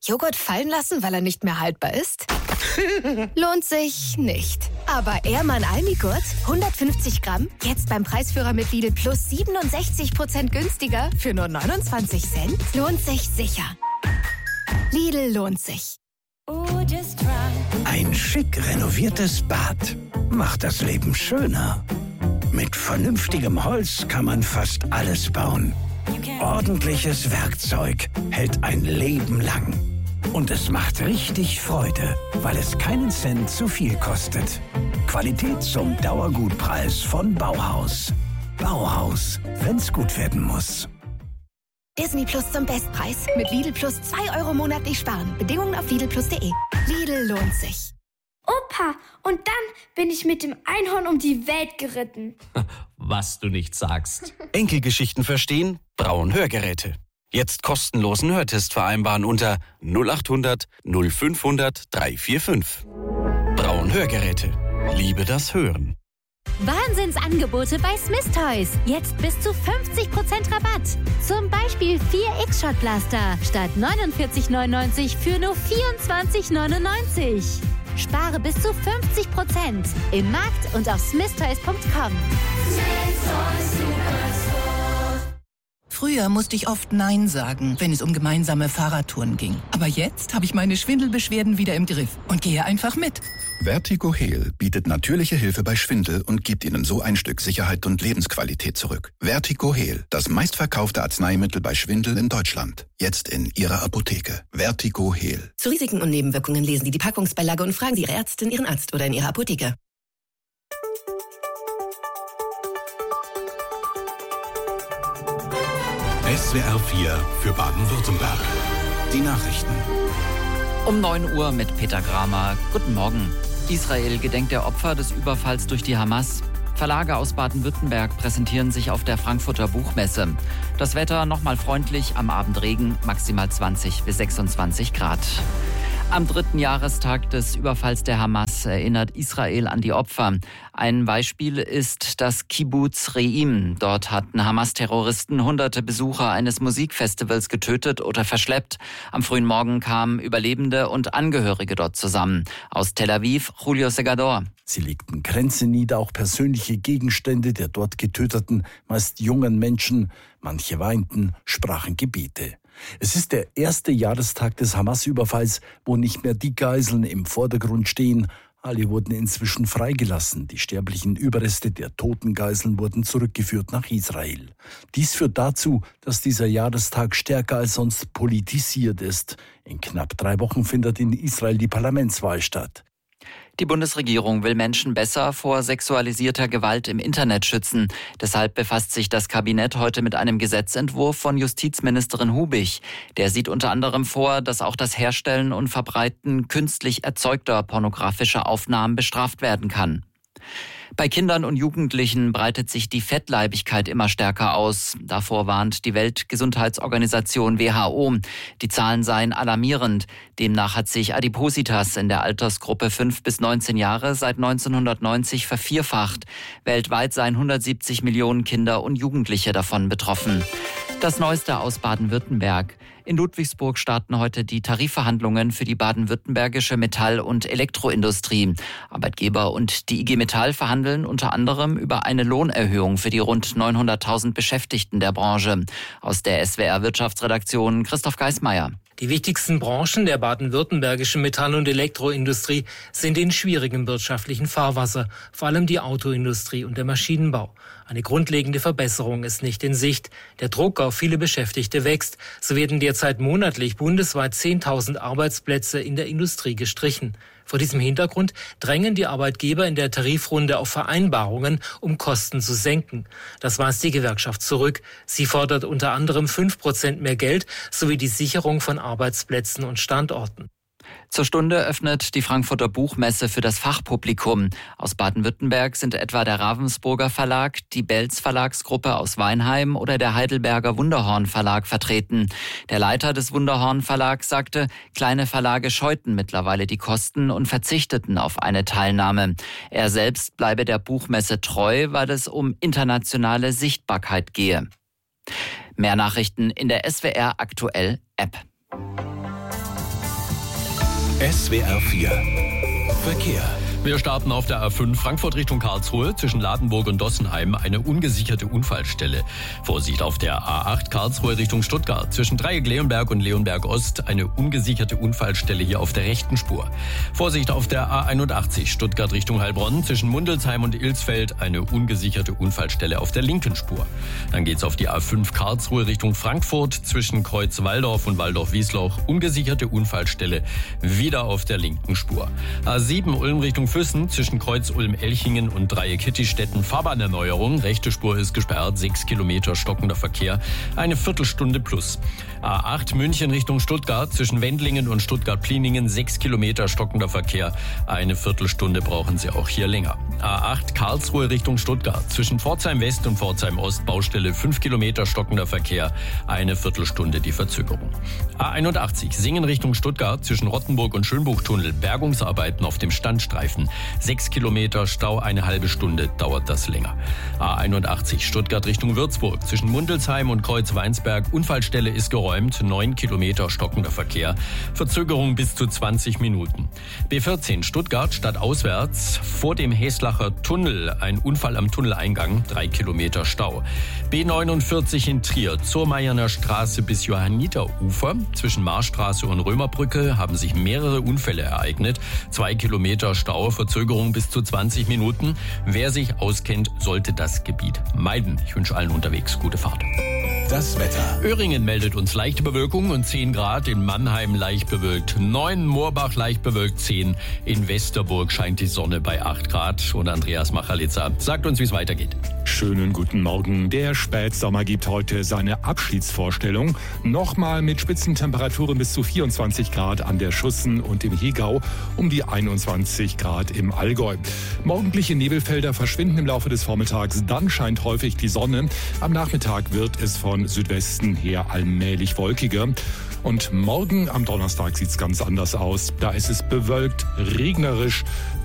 Joghurt fallen lassen, weil er nicht mehr haltbar ist? Lohnt sich nicht. Aber Ehrmann Almigurt, 150 Gramm, jetzt beim Preisführer mit Lidl Plus 67% günstiger für nur 29 Cent? Lohnt sich sicher. Lidl lohnt sich. Ein schick renoviertes Bad macht das Leben schöner. Mit vernünftigem Holz kann man fast alles bauen. Ordentliches Werkzeug hält ein Leben lang. Und es macht richtig Freude, weil es keinen Cent zu viel kostet. Qualität zum Dauergutpreis von Bauhaus. Bauhaus, wenn's gut werden muss. Disney Plus zum Bestpreis. Mit Lidl Plus 2 Euro monatlich sparen. Bedingungen auf lidlplus.de. Lidl lohnt sich. Opa, und dann bin ich mit dem Einhorn um die Welt geritten. Was du nicht sagst. Enkelgeschichten verstehen? Braun Hörgeräte. Jetzt kostenlosen Hörtest vereinbaren unter 0800 0500 345. Braun Hörgeräte. Liebe das Hören. Wahnsinnsangebote bei Smith Toys. Jetzt bis zu 50% Rabatt. Zum Beispiel 4 X-Shot-Blaster statt 49,99 für nur 24,99. Spare bis zu 50% im Markt und auf smithtoys.com. Früher musste ich oft Nein sagen, wenn es um gemeinsame Fahrradtouren ging. Aber jetzt habe ich meine Schwindelbeschwerden wieder im Griff und gehe einfach mit. Vertigo Heal bietet natürliche Hilfe bei Schwindel und gibt Ihnen so ein Stück Sicherheit und Lebensqualität zurück. Vertigo Heal, das meistverkaufte Arzneimittel bei Schwindel in Deutschland. Jetzt in Ihrer Apotheke. Vertigo Heal. Zu Risiken und Nebenwirkungen lesen Sie die Packungsbeilage und fragen Sie Ihre Ärztin, Ihren Arzt oder in Ihrer Apotheke. SWR 4 für Baden-Württemberg. Die Nachrichten. Um 9 Uhr mit Peter Kramer. Guten Morgen. Israel gedenkt der Opfer des Überfalls durch die Hamas. Verlage aus Baden-Württemberg präsentieren sich auf der Frankfurter Buchmesse. Das Wetter nochmal freundlich, am Abend Regen, maximal 20 bis 26 Grad. Am 3. Jahrestag des Überfalls der Hamas erinnert Israel an die Opfer. Ein Beispiel ist das Kibbuz Re'im. Dort hatten Hamas-Terroristen hunderte Besucher eines Musikfestivals getötet oder verschleppt. Am frühen Morgen kamen Überlebende und Angehörige dort zusammen. Aus Tel Aviv, Julio Segador. Sie legten Kränze nieder, auch persönliche Gegenstände der dort getöteten, meist jungen Menschen. Manche weinten, sprachen Gebete. Es ist der 1. Jahrestag des Hamas-Überfalls, wo nicht mehr die Geiseln im Vordergrund stehen. Alle wurden inzwischen freigelassen. Die sterblichen Überreste der toten Geiseln wurden zurückgeführt nach Israel. Dies führt dazu, dass dieser Jahrestag stärker als sonst politisiert ist. In knapp 3 Wochen findet in Israel die Parlamentswahl statt. Die Bundesregierung will Menschen besser vor sexualisierter Gewalt im Internet schützen. Deshalb befasst sich das Kabinett heute mit einem Gesetzentwurf von Justizministerin Hubig. Der sieht unter anderem vor, dass auch das Herstellen und Verbreiten künstlich erzeugter pornografischer Aufnahmen bestraft werden kann. Bei Kindern und Jugendlichen breitet sich die Fettleibigkeit immer stärker aus. Davor warnt die Weltgesundheitsorganisation WHO. Die Zahlen seien alarmierend. Demnach hat sich Adipositas in der Altersgruppe 5 bis 19 Jahre seit 1990 vervierfacht. Weltweit seien 170 Millionen Kinder und Jugendliche davon betroffen. Das Neueste aus Baden-Württemberg. In Ludwigsburg starten heute die Tarifverhandlungen für die baden-württembergische Metall- und Elektroindustrie. Arbeitgeber und die IG Metall verhandeln unter anderem über eine Lohnerhöhung für die rund 900.000 Beschäftigten der Branche. Aus der SWR-Wirtschaftsredaktion Christoph Geismeier. Die wichtigsten Branchen der baden-württembergischen Metall- und Elektroindustrie sind in schwierigem wirtschaftlichen Fahrwasser, vor allem die Autoindustrie und der Maschinenbau. Eine grundlegende Verbesserung ist nicht in Sicht. Der Druck auf viele Beschäftigte wächst. So werden derzeit monatlich bundesweit 10.000 Arbeitsplätze in der Industrie gestrichen. Vor diesem Hintergrund drängen die Arbeitgeber in der Tarifrunde auf Vereinbarungen, um Kosten zu senken. Das weist die Gewerkschaft zurück. Sie fordert unter anderem 5% mehr Geld sowie die Sicherung von Arbeitsplätzen und Standorten. Zur Stunde öffnet die Frankfurter Buchmesse für das Fachpublikum. Aus Baden-Württemberg sind etwa der Ravensburger Verlag, die Belz Verlagsgruppe aus Weinheim oder der Heidelberger Wunderhorn Verlag vertreten. Der Leiter des Wunderhorn Verlags sagte, kleine Verlage scheuten mittlerweile die Kosten und verzichteten auf eine Teilnahme. Er selbst bleibe der Buchmesse treu, weil es um internationale Sichtbarkeit gehe. Mehr Nachrichten in der SWR Aktuell App. SWR 4 Verkehr. Wir starten auf der A5 Frankfurt Richtung Karlsruhe. Zwischen Ladenburg und Dossenheim eine ungesicherte Unfallstelle. Vorsicht auf der A8 Karlsruhe Richtung Stuttgart. Zwischen Dreieck Leonberg und Leonberg Ost eine ungesicherte Unfallstelle hier auf der rechten Spur. Vorsicht auf der A81 Stuttgart Richtung Heilbronn. Zwischen Mundelsheim und Ilsfeld eine ungesicherte Unfallstelle auf der linken Spur. Dann geht's auf die A5 Karlsruhe Richtung Frankfurt. Zwischen Kreuz Walldorf und Walldorf-Wiesloch ungesicherte Unfallstelle wieder auf der linken Spur. A7 Ulm Richtung Füssen zwischen Kreuz Ulm-Elchingen und Dreieck Hittistetten Fahrbahnerneuerung. Rechte Spur ist gesperrt, 6 Kilometer stockender Verkehr, eine Viertelstunde plus. A8 München Richtung Stuttgart zwischen Wendlingen und Stuttgart-Pliningen 6 Kilometer stockender Verkehr, eine Viertelstunde brauchen Sie auch hier länger. A8 Karlsruhe Richtung Stuttgart zwischen Pforzheim West und Pforzheim Ost Baustelle 5 Kilometer stockender Verkehr, eine Viertelstunde die Verzögerung. A81 Singen Richtung Stuttgart zwischen Rottenburg und Schönbuchtunnel Bergungsarbeiten auf dem Standstreifen. 6 Kilometer Stau, eine halbe Stunde dauert das länger. A81 Stuttgart Richtung Würzburg zwischen Mundelsheim und Kreuz-Weinsberg. Unfallstelle ist geräumt, 9 Kilometer stockender Verkehr. Verzögerung bis zu 20 Minuten. B14 Stuttgart stadtauswärts vor dem Häslacher Tunnel. Ein Unfall am Tunneleingang, 3 Kilometer Stau. B49 in Trier zur Meierner Straße bis Johanniterufer. Zwischen Marstraße und Römerbrücke haben sich mehrere Unfälle ereignet. 2 Kilometer Stau, Verzögerung bis zu 20 Minuten. Wer sich auskennt, sollte das Gebiet meiden. Ich wünsche allen unterwegs gute Fahrt. Das Wetter. Öhringen meldet uns leichte Bewölkung und 10 Grad. In Mannheim leicht bewölkt 9, Moorbach leicht bewölkt 10. In Westerburg scheint die Sonne bei 8 Grad. Und Andreas Machalitza sagt uns, wie es weitergeht. Schönen guten Morgen. Der Spätsommer gibt heute seine Abschiedsvorstellung. Nochmal mit Spitzentemperaturen bis zu 24 Grad an der Schussen und im Hegau, um die 21 Grad im Allgäu. Morgendliche Nebelfelder verschwinden im Laufe des Vormittags, dann scheint häufig die Sonne. Am Nachmittag wird es von Südwesten her allmählich wolkiger. Und morgen am Donnerstag sieht es ganz anders aus. Da ist es bewölkt, regnerisch.